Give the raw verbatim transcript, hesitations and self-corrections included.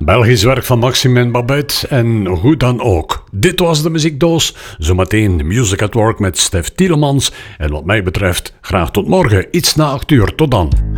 Belgisch werk van Maxime en Babette en hoe dan ook. Dit was de muziekdoos. Zometeen Music at Work met Stef Tielemans. En wat mij betreft graag tot morgen, iets na acht uur. Tot dan.